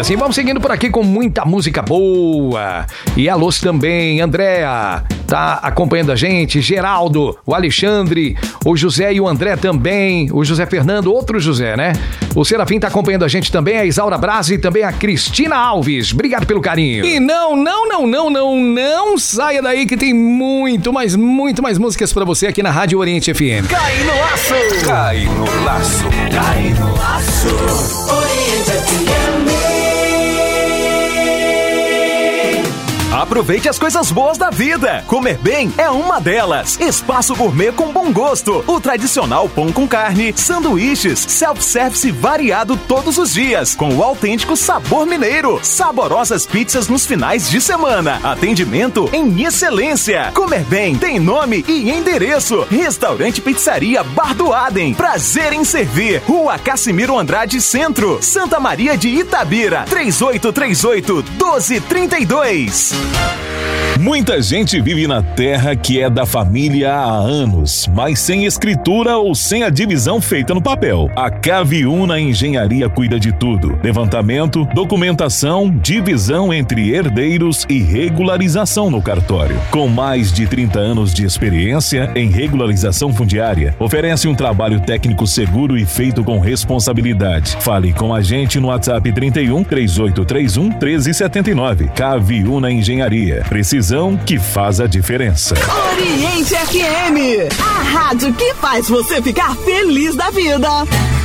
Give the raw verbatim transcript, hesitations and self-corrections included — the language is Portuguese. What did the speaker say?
assim. Vamos seguindo por aqui com muita música boa. E alôs também, Andréa tá acompanhando a gente, Geraldo, o Alexandre, o José e o André também, o José Fernando, outro José, né? O Serafim tá acompanhando a gente também, a Isaura Brasi e também a Cristina Alves. Obrigado pelo carinho. E não, não, não, não, não, não saia daí que tem muito, mais, muito mais músicas pra você aqui na Rádio Oriente F M. Cai no laço! Cai no laço! Cai no laço! Oriente F M. Aproveite as coisas boas da vida. Comer bem é uma delas. Espaço Gourmet com bom gosto. O tradicional pão com carne, sanduíches, self-service variado todos os dias, com o autêntico sabor mineiro. Saborosas pizzas nos finais de semana. Atendimento em excelência. Comer bem tem nome e endereço. Restaurante Pizzaria Bar do Adem. Prazer em servir. Rua Cassimiro Andrade Centro, Santa Maria de Itabira. três oito três oito, um dois três dois. Muita gente vive na terra que é da família há anos, mas sem escritura ou sem a divisão feita no papel. A Caviuna Engenharia cuida de tudo: levantamento, documentação, divisão entre herdeiros e regularização no cartório. Com mais de trinta anos de experiência em regularização fundiária, oferece um trabalho técnico seguro e feito com responsabilidade. Fale com a gente no WhatsApp trinta e um, três oito três um, um três sete nove. Caviuna Engenharia. Precisão que faz a diferença. Oriente F M, a rádio que faz você ficar feliz da vida.